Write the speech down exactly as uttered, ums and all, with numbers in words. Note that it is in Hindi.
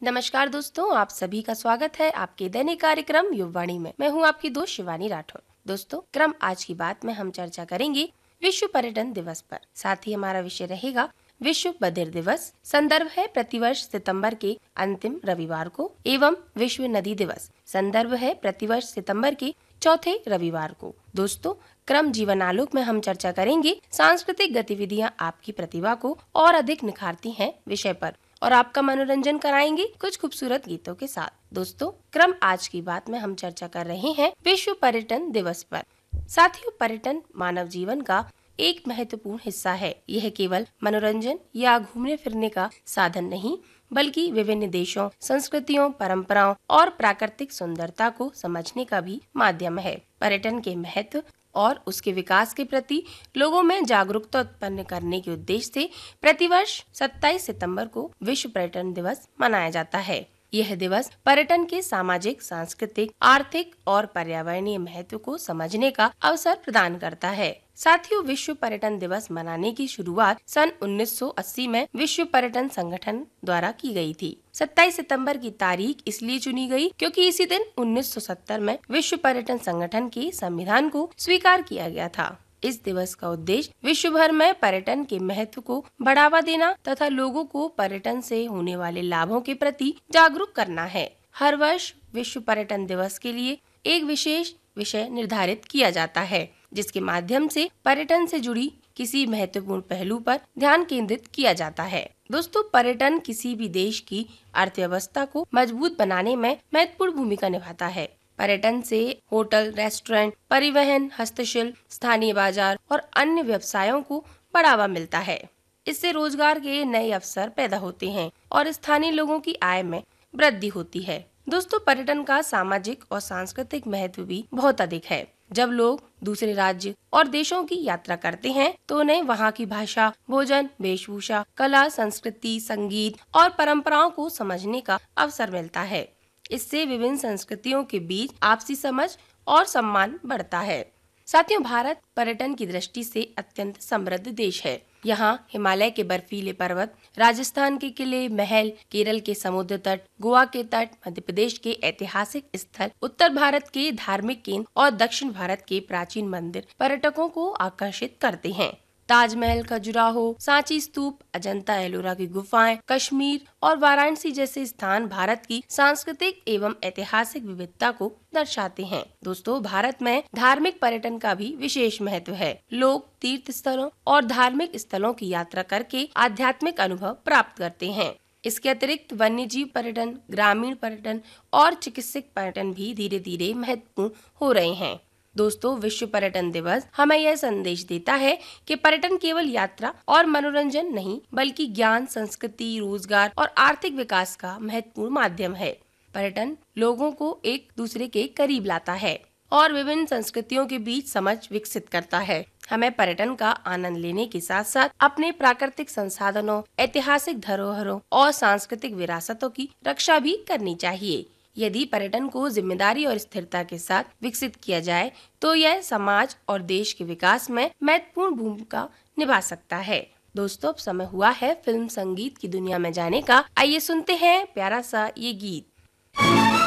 नमस्कार दोस्तों, आप सभी का स्वागत है आपके दैनिक कार्यक्रम युववाणी में। मैं हूं आपकी दोस्त शिवानी राठौर। दोस्तों, क्रम आज की बात में हम चर्चा करेंगे विश्व पर्यटन दिवस पर। साथ ही हमारा विषय रहेगा विश्व बधिर दिवस। संदर्भ है प्रतिवर्ष सितंबर के अंतिम रविवार को, एवं विश्व नदी दिवस। संदर्भ है प्रतिवर्ष सितंबर के चौथे रविवार को। दोस्तों, क्रम जीवन आलोक में हम चर्चा करेंगे सांस्कृतिक गतिविधियां आपकी प्रतिभा को और अधिक निखारती हैं विषय पर, और आपका मनोरंजन कराएंगे कुछ खूबसूरत गीतों के साथ। दोस्तों, क्रम आज की बात में हम चर्चा कर रहे हैं विश्व पर्यटन दिवस पर। साथियों, पर्यटन मानव जीवन का एक महत्वपूर्ण हिस्सा है। यह केवल मनोरंजन या घूमने फिरने का साधन नहीं, बल्कि विभिन्न देशों, संस्कृतियों, परंपराओं और प्राकृतिक सुंदरता को समझने का भी माध्यम है। पर्यटन के महत्व और उसके विकास के प्रति लोगों में जागरूकता उत्पन्न करने के उद्देश्य से प्रतिवर्ष सत्ताईस सितंबर को विश्व पर्यटन दिवस मनाया जाता है। यह दिवस पर्यटन के सामाजिक, सांस्कृतिक, आर्थिक और पर्यावरणीय महत्व को समझने का अवसर प्रदान करता है। साथियों, विश्व पर्यटन दिवस मनाने की शुरुआत सन उन्नीस सौ अस्सी में विश्व पर्यटन संगठन द्वारा की गई थी। सत्ताईस सितंबर की तारीख इसलिए चुनी गई क्योंकि इसी दिन उन्नीस सौ सत्तर में विश्व पर्यटन संगठन के संविधान को स्वीकार किया गया था। इस दिवस का उद्देश्य विश्व भर में पर्यटन के महत्व को बढ़ावा देना तथा लोगों को पर्यटन से होने वाले लाभों के प्रति जागरूक करना है। हर वर्ष विश्व पर्यटन दिवस के लिए एक विशेष विषय निर्धारित किया जाता है, जिसके माध्यम से पर्यटन से जुड़ी किसी महत्वपूर्ण पहलू पर ध्यान केंद्रित किया जाता है। दोस्तों, पर्यटन किसी भी देश की अर्थव्यवस्था को मजबूत बनाने में महत्वपूर्ण भूमिका निभाता है। पर्यटन से होटल, रेस्टोरेंट, परिवहन, हस्तशिल्प, स्थानीय बाजार और अन्य व्यवसायों को बढ़ावा मिलता है। इससे रोजगार के नए अवसर पैदा होते हैं और स्थानीय लोगों की आय में वृद्धि होती है। दोस्तों, पर्यटन का सामाजिक और सांस्कृतिक महत्व भी बहुत अधिक है। जब लोग दूसरे राज्य और देशों की यात्रा करते हैं तो उन्हें वहाँ की भाषा, भोजन, वेशभूषा, कला, संस्कृति, संगीत और परंपराओं को समझने का अवसर मिलता है। इससे विभिन्न संस्कृतियों के बीच आपसी समझ और सम्मान बढ़ता है। साथियों, भारत पर्यटन की दृष्टि से अत्यंत समृद्ध देश है। यहाँ हिमालय के बर्फीले पर्वत, राजस्थान के किले, महल, केरल के समुद्र तट, गोवा के तट, मध्य प्रदेश के ऐतिहासिक स्थल, उत्तर भारत के धार्मिक केंद्र और दक्षिण भारत के प्राचीन मंदिर पर्यटकों को आकर्षित करते हैं। ताजमहल, खजुराहो, सांची स्तूप, अजंता एलोरा की गुफाएं, कश्मीर और वाराणसी जैसे स्थान भारत की सांस्कृतिक एवं ऐतिहासिक विविधता को दर्शाते हैं। दोस्तों, भारत में धार्मिक पर्यटन का भी विशेष महत्व है। लोग तीर्थ स्थलों और धार्मिक स्थलों की यात्रा करके आध्यात्मिक अनुभव प्राप्त करते हैं। इसके अतिरिक्त वन्यजीव पर्यटन, ग्रामीण पर्यटन और चिकित्सक पर्यटन भी धीरे धीरे महत्वपूर्ण हो रहे हैं। दोस्तों, विश्व पर्यटन दिवस हमें यह संदेश देता है कि पर्यटन केवल यात्रा और मनोरंजन नहीं, बल्कि ज्ञान, संस्कृति, रोजगार और आर्थिक विकास का महत्वपूर्ण माध्यम है। पर्यटन लोगों को एक दूसरे के करीब लाता है और विभिन्न संस्कृतियों के बीच समझ विकसित करता है। हमें पर्यटन का आनंद लेने के साथ साथ अपने प्राकृतिक संसाधनों, ऐतिहासिक धरोहरों और सांस्कृतिक विरासतों की रक्षा भी करनी चाहिए। यदि पर्यटन को जिम्मेदारी और स्थिरता के साथ विकसित किया जाए तो यह समाज और देश के विकास में महत्वपूर्ण भूमिका निभा सकता है। दोस्तों, अब समय हुआ है फिल्म संगीत की दुनिया में जाने का। आइए सुनते हैं प्यारा सा ये गीत।